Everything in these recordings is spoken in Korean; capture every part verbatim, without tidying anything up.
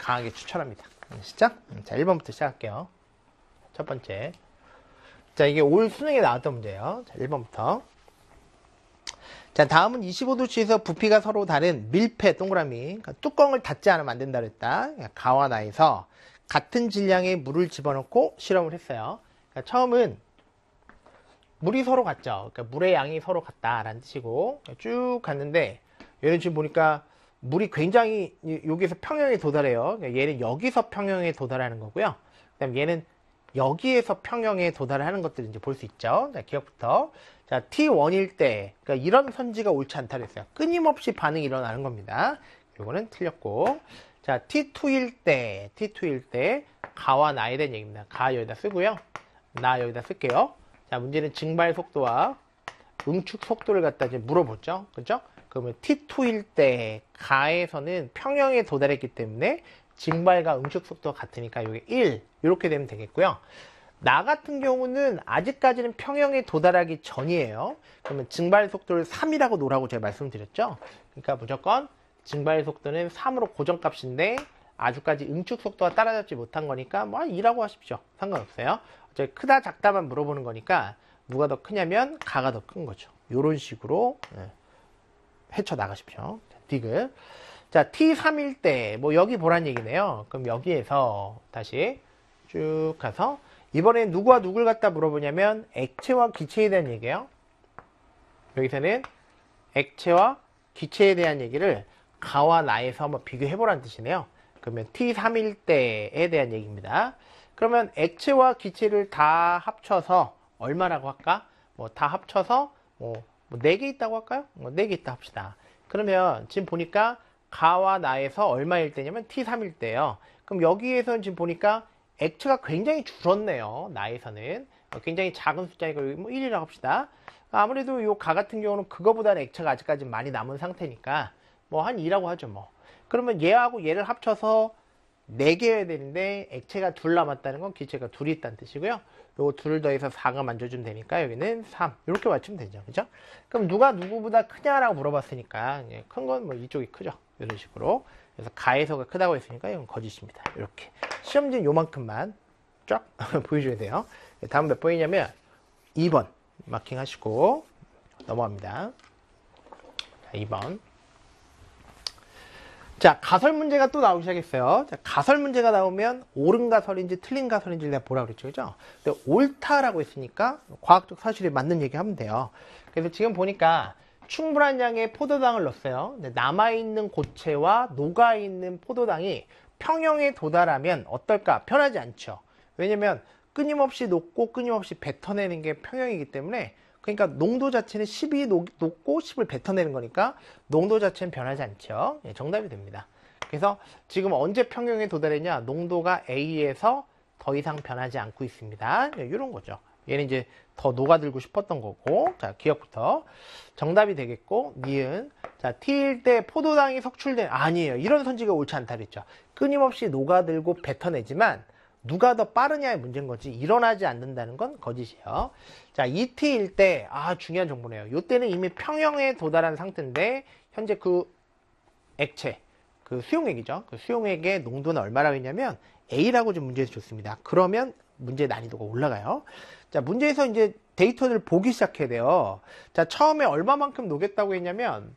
강하게 추천합니다. 아시죠? 자, 일 번부터 시작할게요. 첫 번째. 자, 이게 올 수능에 나왔던 문제예요. 자, 일 번부터. 자, 다음은 이십오 도씨에서 부피가 서로 다른 밀폐 동그라미. 그러니까 뚜껑을 닫지 않으면 안 된다 그랬다. 가와 나에서 같은 질량의 물을 집어넣고 실험을 했어요. 그러니까 처음은 물이 서로 같죠. 그러니까 물의 양이 서로 같다라는 뜻이고 쭉 갔는데 얘는 지금 보니까 물이 굉장히 여기서 평형에 도달해요. 그러니까 얘는 여기서 평형에 도달하는 거고요. 그 다음 얘는 여기에서 평형에 도달하는 것들을 이제 볼 수 있죠. 자, 기억부터. 자, 티 원일 때, 그러니까 이런 선지가 옳지 않다 그랬어요. 끊임없이 반응이 일어나는 겁니다. 요거는 틀렸고. 자, 티 투일 때, 티 투일 때, 가와 나에 대한 얘기입니다. 가 여기다 쓰고요. 나 여기다 쓸게요. 자, 문제는 증발 속도와 응축 속도를 갖다 이제 물어보죠. 그죠? 그러면 티 투일 때, 가에서는 평형에 도달했기 때문에 증발과 응축 속도가 같으니까 이게 일 이렇게 되면 되겠고요. 나 같은 경우는 아직까지는 평형에 도달하기 전이에요. 그러면 증발 속도를 삼이라고 놓으라고 제가 말씀드렸죠. 그러니까 무조건 증발 속도는 삼으로 고정값인데 아주까지 응축 속도가 따라잡지 못한 거니까 뭐 이라고 하십시오. 상관없어요. 어차피 크다 작다만 물어보는 거니까 누가 더 크냐면 가가 더 큰 거죠. 이런 식으로 헤쳐나가십시오. 디귿. 자, 티 삼일 때, 뭐, 여기 보란 얘기네요. 그럼 여기에서 다시 쭉 가서, 이번엔 누구와 누굴 갖다 물어보냐면, 액체와 기체에 대한 얘기예요. 여기서는 액체와 기체에 대한 얘기를 가와 나에서 한번 비교해보라는 뜻이네요. 그러면 티 삼일 때에 대한 얘기입니다. 그러면 액체와 기체를 다 합쳐서 얼마라고 할까? 뭐, 다 합쳐서, 뭐, 뭐 네 개 있다고 할까요? 뭐, 네 개 있다 합시다. 그러면 지금 보니까, 가와 나에서 얼마일 때냐면 티 삼일 때예요. 그럼 여기에서는 지금 보니까 액체가 굉장히 줄었네요. 나에서는 굉장히 작은 숫자이고 뭐 일이라고 합시다. 아무래도 요 가 같은 경우는 그거보다는 액체가 아직까지 많이 남은 상태니까 뭐 한 이라고 하죠 뭐. 그러면 얘하고 얘를 합쳐서 네 개여야 되는데 액체가 둘 남았다는 건 기체가 둘이 있다는 뜻이고요. 요거 둘을 더해서 사가 만져주면 되니까 여기는 삼 이렇게 맞추면 되죠. 그죠? 그럼 누가 누구보다 크냐라고 물어봤으니까 큰 건 뭐 이쪽이 크죠. 이런 식으로. 그래서 가에서가 크다고 했으니까 이건 거짓입니다. 이렇게. 시험지는 요만큼만 쫙 보여줘야 돼요. 다음 몇 번이냐면 이 번 마킹 하시고 넘어갑니다. 자, 이 번. 자, 가설 문제가 또 나오기 시작했어요. 자, 가설 문제가 나오면 옳은 가설인지 틀린 가설인지 내가 보라고 그랬죠. 그죠? 근데 옳다라고 했으니까 과학적 사실에 맞는 얘기 하면 돼요. 그래서 지금 보니까 충분한 양의 포도당을 넣었어요. 근데 남아있는 고체와 녹아있는 포도당이 평형에 도달하면 어떨까? 변하지 않죠. 왜냐면 끊임없이 녹고 끊임없이 뱉어내는 게 평형이기 때문에 그러니까 농도 자체는 십이 녹고 십을 뱉어내는 거니까 농도 자체는 변하지 않죠. 예, 정답이 됩니다. 그래서 지금 언제 평형에 도달했냐? 농도가 A에서 더 이상 변하지 않고 있습니다. 예, 이런 거죠. 얘는 이제 더 녹아들고 싶었던 거고. 자, 기억부터 정답이 되겠고, 니은. 자, T일 때 포도당이 석출된, 아니에요. 이런 선지가 옳지 않다 그랬죠. 끊임없이 녹아들고 뱉어내지만 누가 더 빠르냐의 문제인 거지 일어나지 않는다는 건 거짓이에요. 자, 이티일 때, 아, 중요한 정보네요. 이때는 이미 평형에 도달한 상태인데 현재 그 액체, 그 수용액이죠. 그 수용액의 농도는 얼마라고 했냐면 A라고 좀 문제에서 줬습니다. 그러면 문제 난이도가 올라가요. 자, 문제에서 이제 데이터를 보기 시작해야 돼요. 자, 처음에 얼마만큼 녹였다고 했냐면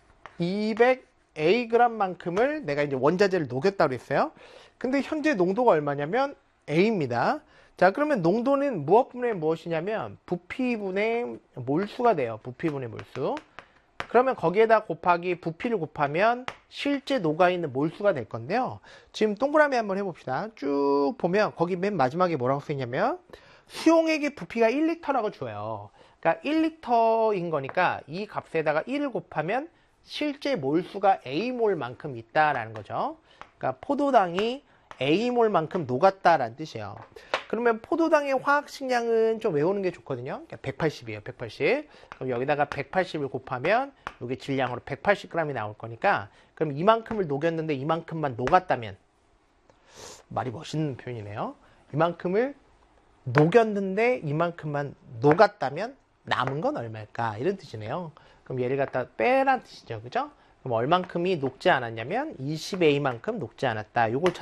이백 에이 그램만큼을 내가 이제 원자재를 녹였다고 했어요. 근데 현재 농도가 얼마냐면 A입니다. 자, 그러면 농도는 무엇분의 무엇이냐면 부피분의 몰수가 돼요. 부피분의 몰수. 그러면 거기에다 곱하기 부피를 곱하면 실제 녹아있는 몰수가 될 건데요. 지금 동그라미 한번 해봅시다. 쭉 보면 거기 맨 마지막에 뭐라고 써있냐면 수용액의 부피가 일 리터라고 줘요. 그러니까 일 리터인 거니까 이 값에다가 일을 곱하면 실제 몰수가 A몰만큼 있다라는 거죠. 그러니까 포도당이 A몰만큼 녹았다라는 뜻이에요. 그러면 포도당의 화학식량은 좀 외우는 게 좋거든요. 그러니까 백팔십이에요. 백팔십. 그럼 여기다가 백팔십을 곱하면 이게 질량으로 백팔십 그램이 나올 거니까 그럼 이만큼을 녹였는데 이만큼만 녹았다면 말이 멋있는 표현이네요. 이만큼을 녹였는데 이만큼만 녹았다면 남은 건 얼마일까? 이런 뜻이네요. 그럼 얘를 갖다 빼란 뜻이죠. 그죠? 그럼 얼만큼이 녹지 않았냐면 이십 에이만큼 녹지 않았다. 요걸